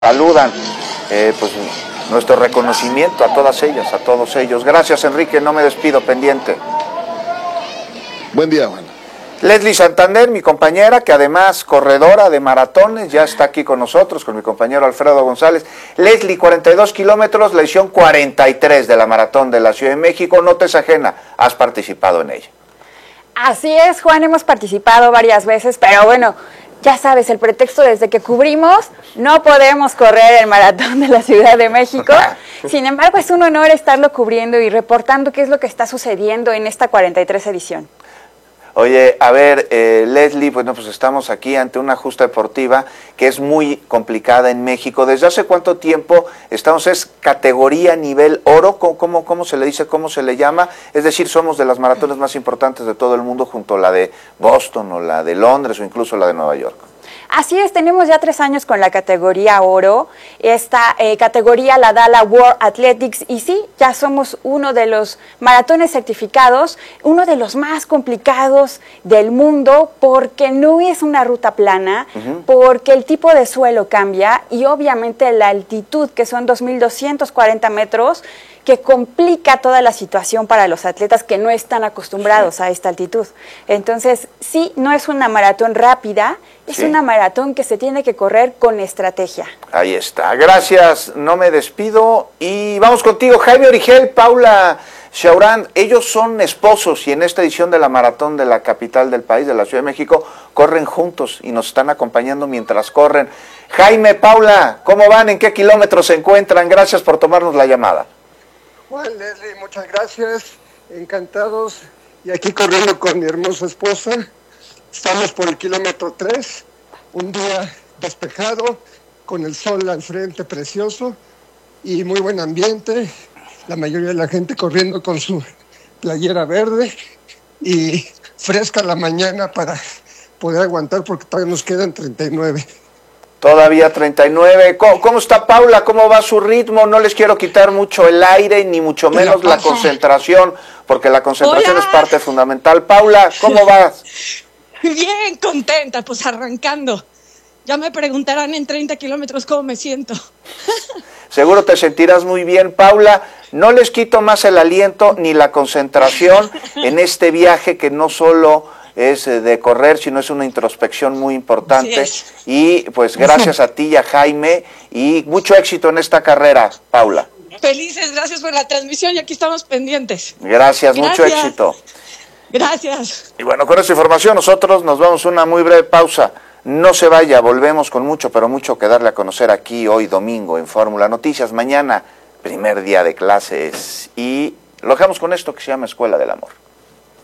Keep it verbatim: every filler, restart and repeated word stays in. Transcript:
saludan, eh, pues nuestro reconocimiento a todas ellas, a todos ellos. Gracias, Enrique, no me despido, pendiente. Buen día, Juan. Leslie Santander, mi compañera, que además corredora de maratones, ya está aquí con nosotros, con mi compañero Alfredo González. Leslie, cuarenta y dos kilómetros, la edición cuarenta y tres de la Maratón de la Ciudad de México, no te es ajena, has participado en ella. Así es, Juan, hemos participado varias veces, pero bueno, ya sabes, el pretexto desde que cubrimos, no podemos correr el Maratón de la Ciudad de México. Sin embargo, es un honor estarlo cubriendo y reportando qué es lo que está sucediendo en esta cuarenta y tres edición. Oye, a ver, eh, Leslie, bueno, pues estamos aquí ante una justa deportiva que es muy complicada en México. ¿Desde hace cuánto tiempo estamos? ¿Es categoría nivel oro? ¿Cómo, cómo, cómo se le dice? ¿Cómo se le llama? Es decir, somos de las maratones más importantes de todo el mundo junto a la de Boston o la de Londres o incluso la de Nueva York. Así es, tenemos ya tres años con la categoría oro. Esta eh, categoría la da la World Athletics y sí, ya somos uno de los maratones certificados, uno de los más complicados del mundo porque no es una ruta plana, uh-huh. porque el tipo de suelo cambia y obviamente la altitud, que son dos mil doscientos cuarenta metros, que complica toda la situación para los atletas que no están acostumbrados sí. a esta altitud. Entonces, sí, no es una maratón rápida, es sí. una maratón que se tiene que correr con estrategia. Ahí está. Gracias, no me despido. Y vamos contigo, Jaime Origel, Paula Shaurán. Ellos son esposos y en esta edición de la maratón de la capital del país, de la Ciudad de México, corren juntos y nos están acompañando mientras corren. Jaime, Paula, ¿cómo van? ¿En qué kilómetros se encuentran? Gracias por tomarnos la llamada. Juan, Leslie, muchas gracias, encantados, y aquí corriendo con mi hermosa esposa, estamos por el kilómetro tres, un día despejado, con el sol al frente precioso, y muy buen ambiente, la mayoría de la gente corriendo con su playera verde, y fresca la mañana para poder aguantar, porque todavía nos quedan treinta y nueve. Todavía treinta y nueve. ¿Cómo, ¿Cómo está Paula? ¿Cómo va su ritmo? No les quiero quitar mucho el aire, ni mucho menos la concentración, porque la concentración Hola. es parte fundamental. Paula, ¿cómo vas? Bien, contenta, pues arrancando. Ya me preguntarán en treinta kilómetros cómo me siento. Seguro te sentirás muy bien, Paula. No les quito más el aliento ni la concentración en este viaje que no solo es de correr, sino es una introspección muy importante. Y pues gracias a ti y a Jaime, y mucho éxito en esta carrera, Paula. Felices, gracias por la transmisión y aquí estamos pendientes. Gracias, gracias. Mucho éxito. Gracias. Y bueno, con esta información nosotros nos vamos a una muy breve pausa. No se vaya, volvemos con mucho, pero mucho que darle a conocer aquí hoy domingo en Fórmula Noticias. Mañana, primer día de clases, y lo dejamos con esto que se llama Escuela del Amor.